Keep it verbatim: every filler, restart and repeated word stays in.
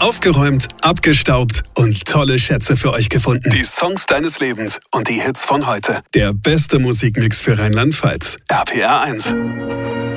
aufgeräumt, abgestaubt und tolle Schätze für euch gefunden. Die Songs deines Lebens und die Hits von heute. Der beste Musikmix für Rheinland-Pfalz. R P R eins.